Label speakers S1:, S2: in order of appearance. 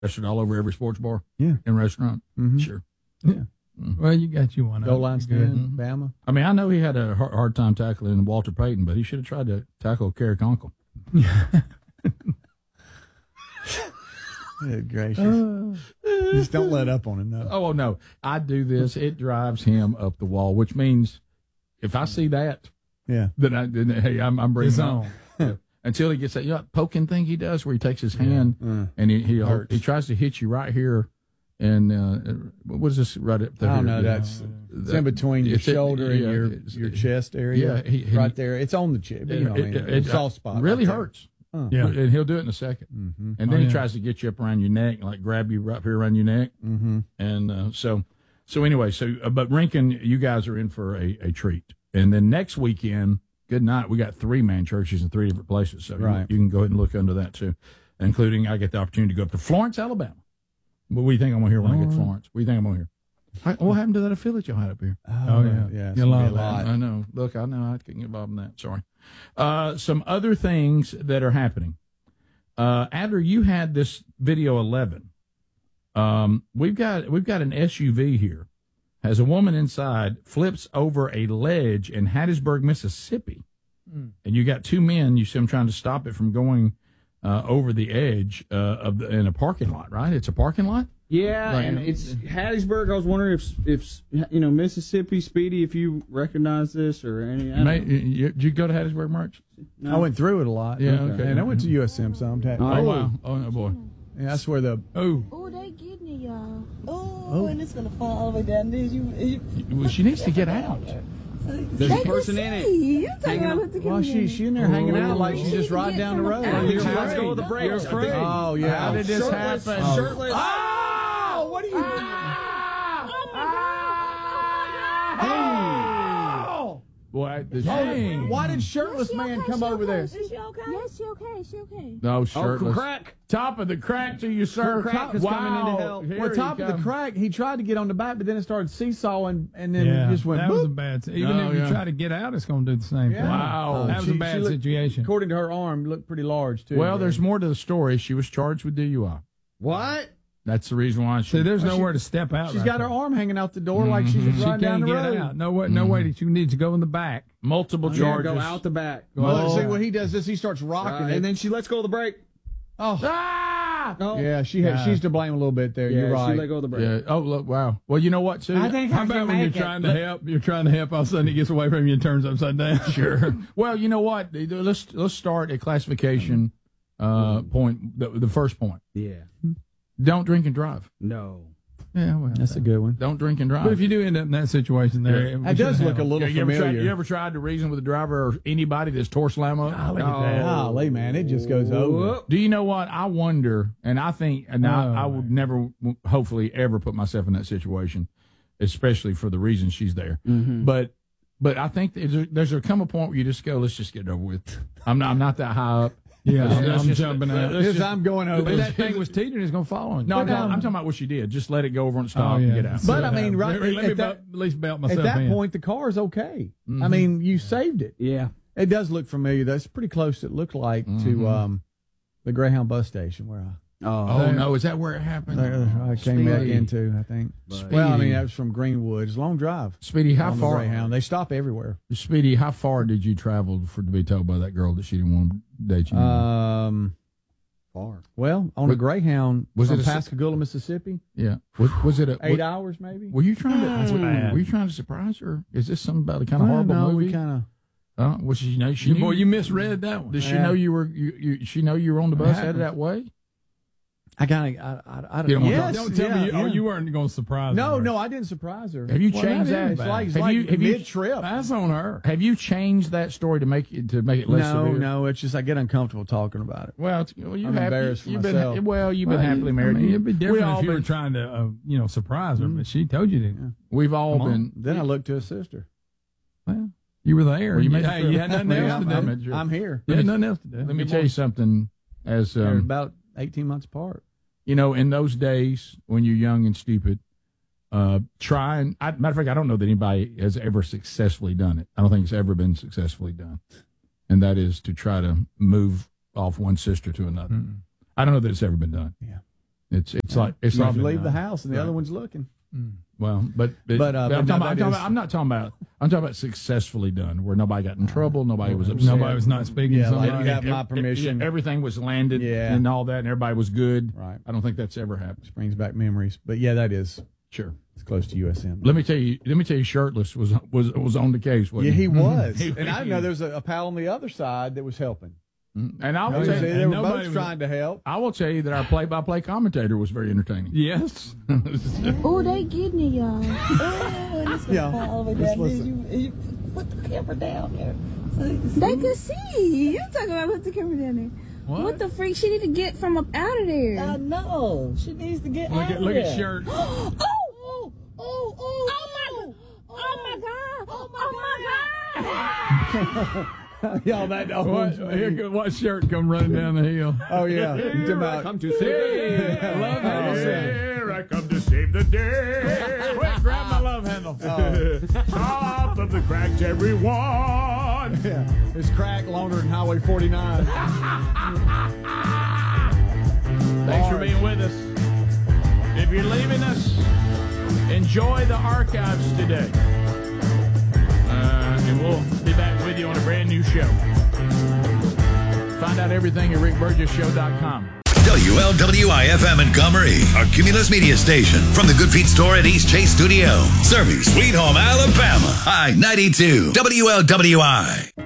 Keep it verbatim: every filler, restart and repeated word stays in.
S1: Tested all over every sports bar.
S2: Yeah.
S1: And restaurant.
S2: Mm-hmm.
S1: Sure.
S2: Yeah.
S1: Mm-hmm.
S3: Well, you got you one.
S2: Goal line stand,
S1: Mm-hmm.
S2: Bama.
S1: I mean, I know he had a hard, hard time tackling Walter Payton, but he should have tried to tackle Kerry Conkle.
S2: Good gracious. Uh, Just don't let up on him, though.
S1: Oh, no. I do this. It drives him up the wall, which means if I see that,
S2: yeah,
S1: then, I, then hey, I'm, I'm bringing
S3: It's
S1: it
S3: on.
S1: Yeah. Until he gets that you know, poking thing he does where he takes his hand
S2: yeah.
S1: and he he,
S2: Hurts.
S1: he tries to hit you right here. And uh, what was this right up there?
S2: I don't know.
S1: Yeah.
S2: That's it's in between your
S1: It's in-
S2: shoulder
S1: yeah,
S2: and your
S1: it's-
S2: your chest area.
S1: Yeah, he- he-
S2: right there. It's on the chip. You know, what I mean,
S1: it, it,
S2: soft spot.
S1: really
S2: right there.
S1: hurts.
S2: Huh.
S3: Yeah.
S1: And he'll do it in a second.
S2: Mm-hmm.
S1: And then
S3: Oh,
S1: he
S3: yeah.
S1: tries to get you up around your neck, like grab you right up here around your neck.
S2: Mm-hmm.
S1: And uh, so, so anyway, so uh, but Rankin, you guys are in for a, a treat. And then next weekend, good night. We got three man churches in three different places, so
S2: Right.
S1: you, you can go ahead and look under that too, including I get the opportunity to go up to Florence, Alabama. What do you think I'm gonna hear when I get to Florence? What do you think I'm gonna hear? I, what happened to that affiliate y'all had up here?
S3: Oh, yeah.
S2: yeah. it's
S3: You
S2: gonna be
S3: love
S2: a
S3: that.
S2: lot.
S1: I know. Look, I know I couldn't get involved in that. Sorry. Uh, some other things that are happening. Uh, Adler, you had this video eleven. Um, we've got we've got an S U V here. Has a woman inside, flips over a ledge in Hattiesburg, Mississippi,
S3: Mm.
S1: and you got two men. You see them trying to stop it from going uh, over the edge uh, of the, in a parking lot. Right? It's a parking lot.
S4: Yeah,
S1: Right.
S4: and it's Hattiesburg. I was wondering if, if you know, Mississippi, Speedy, if you recognize this or any. I don't
S1: May,
S4: know.
S1: you, did you go to Hattiesburg, March?
S4: No?
S2: I went through it a lot.
S1: Yeah, okay.
S2: And I went to U S M some.
S4: Oh,
S1: Oh wow! Oh no, boy!
S2: Yeah, that's where the
S1: Oh.
S5: Oh, they getting it, y'all. Oh,
S2: Oh.
S5: and it's gonna fall all the way down there. You, you,
S1: Well, she needs to get out.
S4: There's a person in it.
S5: You talking
S4: Hanging
S5: about
S4: out.
S5: what the
S2: well, she she in there hanging out like she's
S5: She
S2: just
S5: can
S2: riding
S5: get
S2: down the
S5: from
S2: road.
S5: the
S2: Like,
S5: back.
S2: you're
S4: Let's
S2: afraid.
S4: go with the brakes.
S2: You're afraid. Oh yeah.
S1: How did this
S4: Shirtless,
S1: happen?
S4: shirtless.
S1: Oh, what are you doing? Oh! Boy, the dang.
S2: Why did shirtless man come over there?
S5: Is she okay? Yes, she okay. She okay.
S1: No,
S4: Oh,
S1: shirtless.
S4: crack.
S1: Top of the crack to you, sir.
S4: Crack is
S1: wow.
S4: coming into hell.
S1: Here
S2: Well,
S1: he
S2: top of the
S1: comes.
S2: crack, he tried to get on the back, but then it started seesawing, and then
S3: Yeah,
S2: just went.
S3: that was a
S2: boop.
S3: bad. Even
S1: Oh,
S3: if you
S1: yeah.
S3: try to get out, it's going to do the same
S2: Yeah.
S3: thing.
S1: Wow.
S3: that was
S2: She-
S3: a
S2: she
S3: bad
S2: looked-
S3: situation.
S2: According to her arm, looked pretty large too.
S1: Well, there's more to the story. She was charged with D U I.
S4: What?
S1: That's the reason why she.
S3: See, there's
S2: Well, she-
S3: nowhere to step out.
S2: She's
S3: right
S2: got her
S3: there.
S2: arm hanging out the door like she's just
S3: She
S2: riding down
S3: can't
S2: the
S3: get
S2: road.
S3: out. No way. No way that you need to go in the back.
S1: multiple
S4: Yeah,
S1: charges.
S4: go out the back.
S2: Well,
S1: Oh.
S2: see what he does is he starts rocking
S4: Uh,
S2: it,
S4: and then she lets go of the brake.
S2: oh,
S1: Ah!
S4: Oh.
S2: yeah, she had,
S3: Yeah.
S2: she's to blame a little bit there.
S4: Yeah,
S2: You're
S4: she
S2: right.
S4: let go of the brake.
S1: Yeah. Oh, look. Wow. Well, you know what, Sue?
S2: I think
S3: How
S2: I
S3: about
S2: can
S3: when you're
S2: make it.
S3: trying to help? You're trying to help. All of a sudden, it gets away from you and turns upside down.
S1: Sure. Well, you know what? Let's let's start a classification uh, point. The, the first point:
S4: Yeah.
S1: don't drink and drive.
S4: No.
S1: Yeah, well,
S2: That's a good one.
S1: don't drink and drive.
S3: But if you do end up in that situation, there,
S1: Yeah.
S3: we
S2: It does
S3: shouldn't
S2: look
S3: have
S2: a little
S1: you, ever tried,
S2: familiar.
S1: you ever tried to reason with a driver or anybody that's tore slam up?
S3: Oh, look at that.
S2: Golly, man, it just goes over.
S4: Whoop.
S1: Do you know what? I wonder, and I think, and I,
S3: Oh,
S1: I would never, hopefully, ever put myself in that situation, especially for the reason she's there.
S4: Mm-hmm.
S1: But, but I think there's, there's a come a point where you just go, let's just get it over with. I'm not, I'm not that high up.
S3: Yeah,
S1: Let's- let's
S3: I'm
S1: just-
S3: jumping out.
S1: let's
S2: As
S1: just-
S2: I'm going over.
S3: If that thing was teetering, it's going to fall on you.
S1: No, I'm,
S2: But,
S1: talking-
S2: um,
S1: I'm talking about what she did. Just let it go over and stop
S3: Oh, yeah.
S1: and get out.
S2: But, I mean, right
S3: Let me, let me
S2: at that-
S3: belt- at least belt
S2: At
S3: myself
S2: that
S3: in.
S2: point, the car is okay. I
S1: Mhm.
S2: mean, you saved it.
S4: Yeah.
S2: It does look familiar. That's pretty close. It looked like
S1: Mhm.
S2: to um, the Greyhound bus station where I,
S4: Oh.
S1: Oh, no, is that where it happened?
S2: there I came back
S1: Speedy.
S2: into. I think.
S4: But-
S2: Well, I mean,
S1: Speedy.
S2: that was from Greenwood. It's a long drive.
S1: Speedy, how
S2: on the
S1: far?
S2: Greyhound. They stop everywhere.
S1: Speedy, how far did you travel for to be told by that girl that she didn't want to date you? anymore?
S2: Um,
S4: Far.
S2: well, on
S1: Was-
S2: a Greyhound
S1: was
S2: from
S1: it a s-
S2: Pascagoula, Mississippi,
S1: yeah. Was, was it a?
S2: eight
S1: wa-
S2: hours maybe.
S1: Were you trying to?
S3: That's
S1: were,
S3: bad.
S1: were you trying to surprise her? Is this something about a kind of
S2: Well,
S1: horrible
S2: no,
S1: movie?
S2: we kind of.
S1: Uh, well, she know she
S3: You,
S1: knew,
S3: boy, you misread that one.
S1: Did she
S2: Yeah.
S1: know you were? You, you she know you were on the
S2: It
S1: bus headed
S2: happens.
S1: that way?
S2: I kind of. I, I, I
S1: You don't
S2: don't.
S1: want
S2: Yes,
S3: Don't tell
S2: yeah,
S3: me you, oh,
S2: yeah.
S3: you weren't going to surprise
S2: No,
S3: her.
S2: no, I didn't surprise her.
S1: Have you
S3: Well,
S1: changed
S3: that
S1: that?
S3: is
S2: It's like, it's
S1: have
S2: like
S1: you, have you,
S2: mid trip.
S3: That's on her.
S1: have you changed that story to make it to make it less
S2: No,
S1: severe?
S2: no, it's just I get uncomfortable talking about it.
S1: Well, it's, well you
S2: I'm
S1: have,
S2: embarrassed for
S1: you've
S2: myself.
S1: Been, well, you've been
S3: Well,
S1: happily
S3: I
S1: married.
S3: mean, it'd be
S1: We
S3: different
S1: all
S3: if you were
S1: been-
S3: trying to, uh, you know, surprise her, but she told you to.
S1: We've all
S3: Come on.
S1: been.
S2: Then I looked to his sister.
S3: Well, you were there.
S1: Well, you
S3: you,
S1: made the
S3: hey,
S1: trip.
S3: you had nothing
S2: Yeah,
S3: else to
S2: I'm,
S3: do.
S2: I'm, I'm here.
S3: You had nothing else to do.
S1: Let me
S3: Good
S1: tell you
S3: morning.
S1: something. As
S2: They're
S1: um,
S2: about eighteen months apart.
S1: you know, in those days when you're young and stupid, uh, try and I, matter of fact, I don't know that anybody has ever successfully done it. I don't think it's ever been successfully done, and that is to try to move off one sister to another.
S3: Mm-mm.
S1: I don't know that it's ever been done.
S2: Yeah.
S1: It's it's like it's
S2: You
S1: like
S2: leave the house and the
S1: Right.
S2: other one's looking.
S1: Well, but but,
S2: But, uh,
S1: but I'm,
S2: but no,
S1: talking about, I'm,
S2: that
S1: talking
S2: is-
S1: about, I'm not talking about I'm talking about successfully done, where nobody got in trouble, nobody was upset,
S3: Nobody was not speaking.
S2: Yeah,
S3: to
S2: like,
S3: somebody.
S2: you have my
S1: Ev- ev-
S2: permission.
S1: Everything was landed,
S2: Yeah.
S1: and all that, and everybody was good.
S2: Right.
S1: I don't think that's ever happened.
S2: Brings back memories. But yeah, that is.
S1: Sure.
S2: It's close to U S M.
S1: Let me tell you. Let me tell you. Shirtless was was was on the case.
S2: Yeah,
S1: Wasn't
S2: he was.
S1: He-
S2: and I didn't know there was a, a pal on the other side that was helping.
S1: And I
S2: You know,
S1: will
S2: they,
S1: tell you,
S2: they were
S3: nobody
S2: both
S3: was-
S2: trying to help.
S1: I will tell you that our play-by-play commentator was very entertaining.
S3: Yes.
S5: Oh, they getting it, y'all. Oh, this
S2: Yeah,
S5: yeah. all the way
S2: let's
S5: down there.
S2: listen.
S5: You, you put the camera down there. So you can they can see. You talking about put the camera down there.
S3: What?
S5: What the freak? She need to get from up out of there.
S6: I know. She needs to get
S3: Look
S6: out
S3: at
S6: of
S3: look
S6: there.
S3: at shirt.
S5: oh,
S6: Oh, oh, oh,
S5: oh my, oh my God,
S6: Oh,
S5: oh my God.
S2: Y'all, that
S3: What,
S2: owns
S3: here,
S2: me.
S3: go- what shirt come running down the hill?
S2: Oh, yeah. You talking about,
S3: Come to see. Love handle.
S1: Here I come to save the day.
S3: Quick, grab my love handle.
S1: Top of the cracks, everyone.
S2: yeah, it's crack longer than Highway forty-nine.
S1: Thanks for being with us. If you're leaving us, enjoy the archives today. Uh, and we'll be back with you on a brand new show. Find out everything at rick burgess show dot com.
S7: W L W I F M Montgomery, a Cumulus media station from the Good Feet store at East Chase Studio. Serving Sweet Home, Alabama. I ninety-two W L W I.